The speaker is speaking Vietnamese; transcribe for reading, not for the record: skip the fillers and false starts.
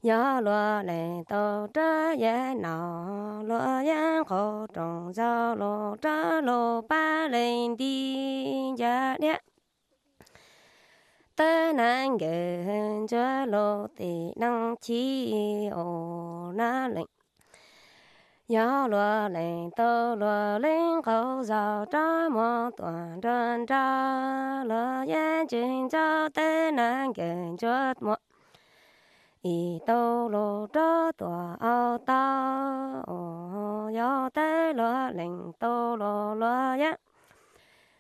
gió lúa lên tàu trơ ye nọ lúa yên khổ trồng gió lúa trơ lúa ba lên đi ya đĩa tơ nàng gần cho lúa thì năng chi ô na lên gió lúa lên tàu lúa lên khổ gió trơ mò toàn trơn trơ lúa yên trên gió tơ nàng gần cho mò y tô lô trơ tòa ao ta gió tê lúa lên tô lô lúa ya